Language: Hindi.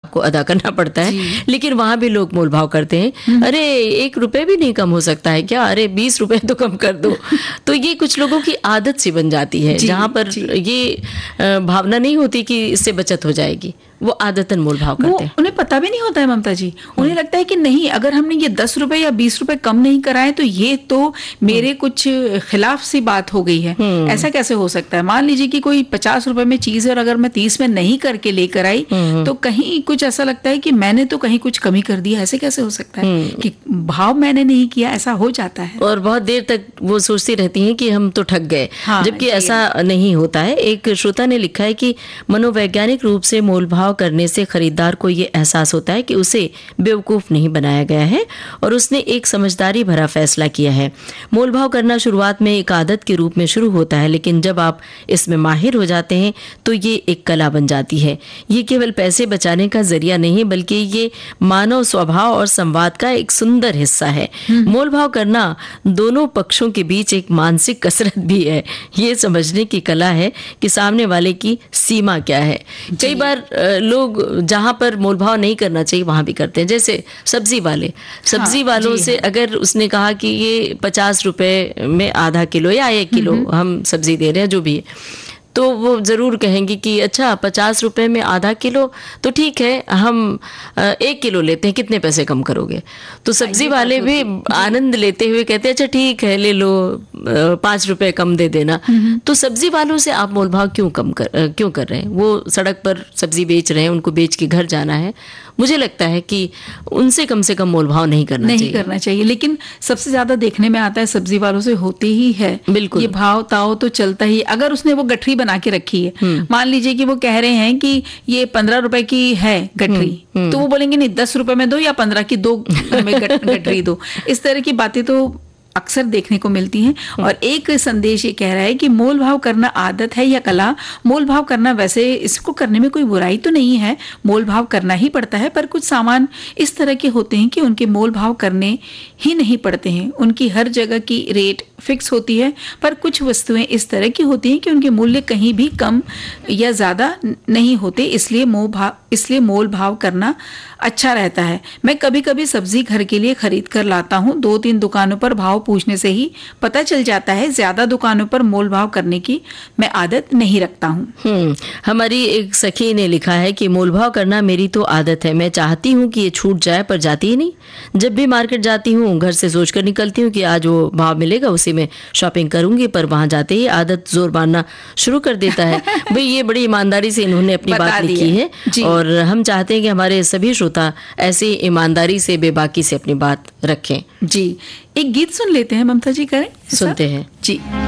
को अदा करना पड़ता है, लेकिन वहां भी लोग मोल भाव करते हैं। अरे 1 रुपए भी नहीं कम हो सकता है क्या, अरे 20 रुपए तो कम कर दो। तो ये कुछ लोगों की आदत सी बन जाती है, जहां पर ये भावना नहीं होती कि इससे बचत हो जाएगी, वो आदतन मोल भाव करते हैं। उन्हें पता भी नहीं होता है ममता जी, उन्हें लगता है कि नहीं, अगर हमने ये 10 रुपए या 20 रुपए कम नहीं कराए तो ये तो मेरे कुछ खिलाफ सी बात हो गई है। ऐसा कैसे हो सकता है? मान लीजिए कि कोई 50 रुपए में चीज है और अगर मैं 30 में नहीं करके लेकर आई तो कहीं कुछ ऐसा लगता है कि मैंने तो कहीं कुछ कमी कर दिया। ऐसे कैसे हो सकता है कि भाव मैंने नहीं किया? ऐसा हो जाता है और बहुत देर तक वो सोचती रहती हैं कि हम तो ठग गए, जबकि ऐसा नहीं होता है। एक श्रोता ने लिखा है कि मनोवैज्ञानिक रूप से मोल भाव करने से खरीदार को ये एहसास होता है कि उसे बेवकूफ नहीं बनाया गया है और उसने एक समझदारी भरा फैसला किया है। मोल भाव करना शुरुआत में एक आदत के रूप में शुरू होता है, लेकिन जब आप इसमें माहिर हो जाते हैं तो ये एक कला बन जाती है। ये केवल पैसे बचाने का जरिया नहीं, बल्कि ये मानव स्वभाव और संवाद का एक सुंदर हिस्सा है। मोल भाव करना दोनों पक्षों के बीच एक मानसिक कसरत भी है। ये समझने की कला है कि सामने वाले की सीमा क्या है। कई बार लोग जहां पर मोलभाव नहीं करना चाहिए वहां भी करते हैं। जैसे सब्जी वालों से अगर उसने कहा कि ये 50 रुपए में आधा किलो या 1 किलो हम सब्जी दे रहे हैं, जो भी है, तो वो जरूर कहेंगे कि अच्छा 50 रुपए में आधा किलो तो ठीक है, हम 1 किलो लेते हैं, कितने पैसे कम करोगे? तो सब्जी वाले भी आनंद लेते हुए कहते हैं अच्छा ठीक है, ले लो, 5 रुपए कम दे देना। तो सब्जी वालों से आप मोलभाव क्यों कर रहे हैं? वो सड़क पर सब्जी बेच रहे हैं, उनको बेच के घर जाना है। मुझे लगता है कि उनसे कम से कम मोलभाव नहीं करना चाहिए। लेकिन सबसे ज्यादा देखने में आता है सब्जी वालों से होते ही है। बिल्कुल, ये भाव ताव तो चलता ही। अगर उसने वो गठरी बना के रखी है, मान लीजिए कि वो कह रहे हैं कि ये 15 रुपए की है गठरी, तो वो बोलेंगे नहीं 10 रुपए में दो या 15 की 2 गठरी दो। इस तरह की बातें तो अक्सर देखने को मिलती हैं। और एक संदेश ये कह रहा है कि मोल भाव करना आदत है या कला? मोल भाव करना, वैसे इसको करने में कोई बुराई तो नहीं है, मोल भाव करना ही पड़ता है, पर कुछ सामान इस तरह के होते हैं कि उनके मोल भाव करने ही नहीं पड़ते हैं। उनकी हर जगह की रेट फिक्स होती है, पर कुछ वस्तुएं इस तरह की होती हैं कि उनके मूल्य कहीं भी कम या ज्यादा नहीं होते, इसलिए मोल भाव करना अच्छा रहता है। मैं कभी कभी सब्जी घर के लिए खरीद कर लाता हूँ, 2-3 दुकानों पर भाव पूछने से ही पता चल जाता है। ज्यादा दुकानों पर मोल भाव करने की मैं आदत नहीं रखता हूँ। हमारी एक सखी ने लिखा है कि मोल भाव करना मेरी तो आदत है, मैं चाहती हूँ कि ये छूट जाए पर जाती ही नहीं। जब भी मार्केट जाती हूँ घर से सोचकर निकलती हूँ कि आज वो भाव मिलेगा, उसी में शॉपिंग करूंगी, पर वहां जाते ही आदत जोर मारना शुरू कर देता है। भाई ये बड़ी ईमानदारी से इन्होंने अपनी बात लिखी है और हम चाहते हैं कि हमारे सभी श्रोता ऐसे ईमानदारी से बेबाकी से अपनी बात रखें। जी, एक गीत सुन लेते हैं ममता जी, करें? सुनते हैं जी।